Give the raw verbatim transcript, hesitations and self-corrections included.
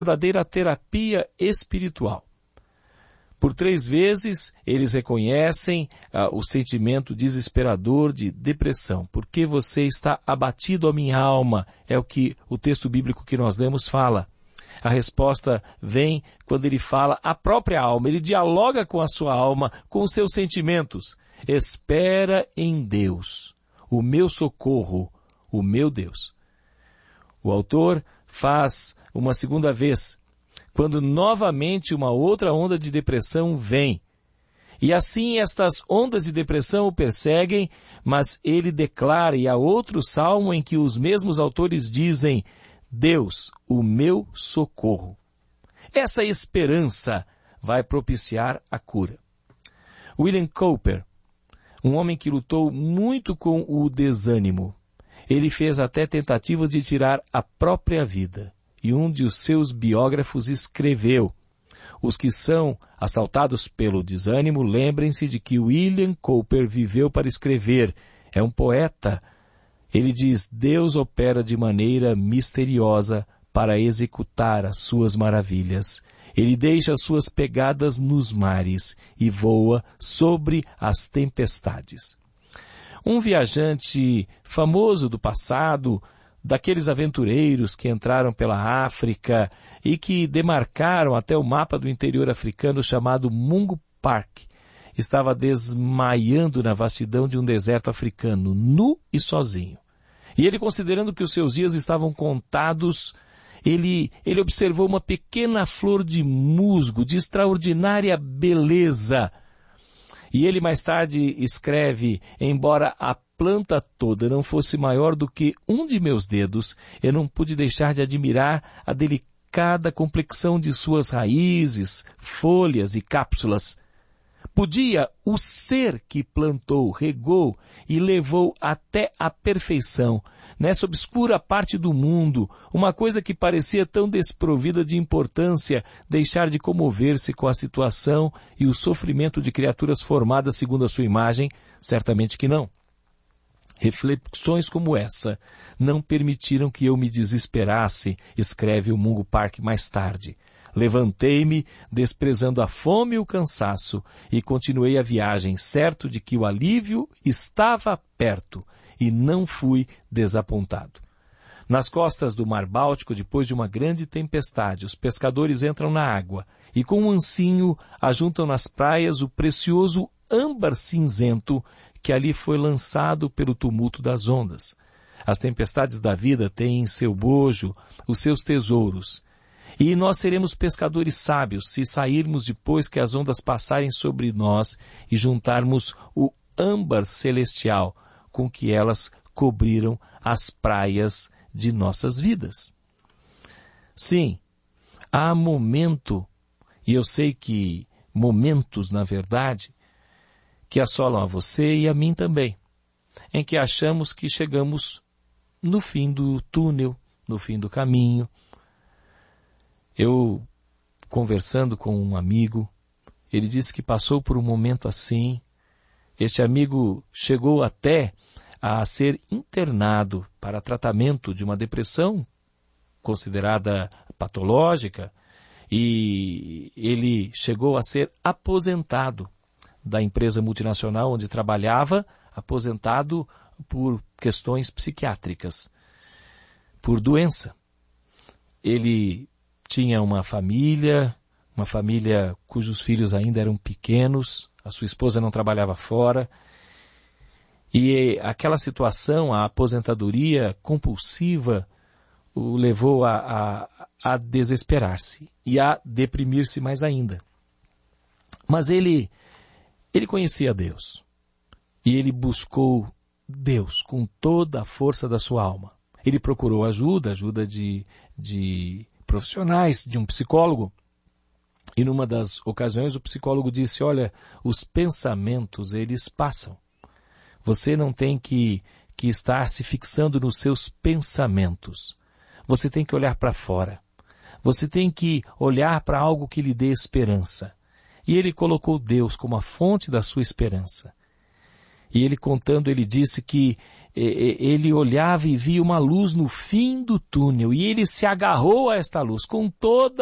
verdadeira terapia espiritual. Por três vezes, eles reconhecem ah, o sentimento desesperador de depressão. Porque você está abatido, a minha alma, é o que o texto bíblico que nós lemos fala. A resposta vem quando ele fala a própria alma, ele dialoga com a sua alma, com os seus sentimentos. Espera em Deus, o meu socorro, o meu Deus. O autor faz uma segunda vez, quando novamente uma outra onda de depressão vem. E assim estas ondas de depressão o perseguem, mas ele declara, e há outro salmo em que os mesmos autores dizem, Deus, o meu socorro. Essa esperança vai propiciar a cura. William Cowper, um homem que lutou muito com o desânimo, ele fez até tentativas de tirar a própria vida. E um de seus biógrafos escreveu, os que são assaltados pelo desânimo, lembrem-se de que William Cowper viveu para escrever. É um poeta. Ele diz, Deus opera de maneira misteriosa para executar as suas maravilhas. Ele deixa as suas pegadas nos mares e voa sobre as tempestades. Um viajante famoso do passado, daqueles aventureiros que entraram pela África e que demarcaram até o mapa do interior africano chamado Mungo Park, estava desmaiando na vastidão de um deserto africano, nu e sozinho. E ele, considerando que os seus dias estavam contados, ele, ele observou uma pequena flor de musgo de extraordinária beleza. E ele mais tarde escreve, embora a planta toda não fosse maior do que um de meus dedos, eu não pude deixar de admirar a delicada complexão de suas raízes, folhas e cápsulas. Podia o ser que plantou, regou e levou até a perfeição, nessa obscura parte do mundo, uma coisa que parecia tão desprovida de importância, deixar de comover-se com a situação e o sofrimento de criaturas formadas segundo a sua imagem? Certamente que não. Reflexões como essa não permitiram que eu me desesperasse, escreve o Mungo Park mais tarde. Levantei-me, desprezando a fome e o cansaço, e continuei a viagem, certo de que o alívio estava perto, e não fui desapontado. Nas costas do Mar Báltico, depois de uma grande tempestade, os pescadores entram na água, e com um ancinho ajuntam nas praias o precioso âmbar cinzento que ali foi lançado pelo tumulto das ondas. As tempestades da vida têm em seu bojo os seus tesouros, e nós seremos pescadores sábios se sairmos depois que as ondas passarem sobre nós e juntarmos o âmbar celestial com que elas cobriram as praias de nossas vidas. Sim, há momento, e eu sei que momentos, na verdade, que assolam a você e a mim também, em que achamos que chegamos no fim do túnel, no fim do caminho. Eu, conversando com um amigo, ele disse que passou por um momento assim. Este amigo chegou até a ser internado para tratamento de uma depressão considerada patológica, e ele chegou a ser aposentado da empresa multinacional onde trabalhava, aposentado por questões psiquiátricas, por doença. Ele tinha uma família, uma família cujos filhos ainda eram pequenos, a sua esposa não trabalhava fora, e aquela situação, a aposentadoria compulsiva, o levou a, a, a desesperar-se e a deprimir-se mais ainda. Mas ele, ele conhecia Deus, e ele buscou Deus com toda a força da sua alma. Ele procurou ajuda, ajuda de, de profissionais, de um psicólogo, e numa das ocasiões o psicólogo disse, olha, os pensamentos, eles passam. Você não tem que, que estar se fixando nos seus pensamentos. Você tem que olhar para fora. Você tem que olhar para algo que lhe dê esperança. E ele colocou Deus como a fonte da sua esperança. E ele contando, ele disse que eh, ele olhava e via uma luz no fim do túnel, e ele se agarrou a esta luz com toda